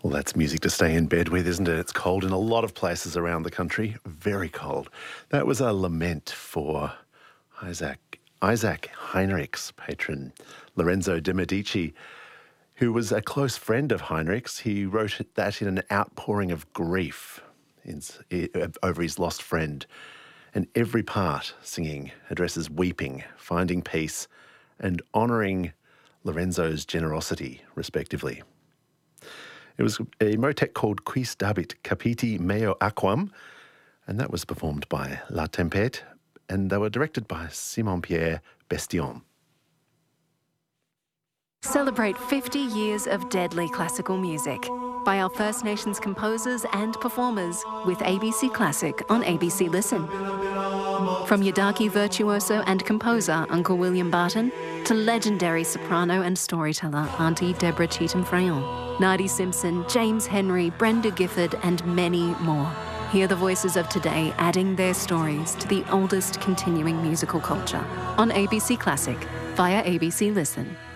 Well, that's music to stay in bed with, isn't it? It's cold in a lot of places around the country. Very cold. That was a lament for Isaac Heinrich's patron, Lorenzo de' Medici, who was a close friend of Heinrich's. He wrote that in an outpouring of grief over his lost friend. And every part, singing, addresses weeping, finding peace, and honouring Lorenzo's generosity, respectively. It was a motet called Quis dabit capiti meo aquam, and that was performed by La Tempête, and they were directed by Simon-Pierre Bestion. Celebrate 50 years of deadly classical music by our First Nations composers and performers with ABC Classic on ABC Listen. From Yidaki virtuoso and composer Uncle William Barton to legendary soprano and storyteller Auntie Deborah Cheetham-Frayon, Nardi Simpson, James Henry, Brenda Gifford and many more. Hear the voices of today adding their stories to the oldest continuing musical culture on ABC Classic via ABC Listen.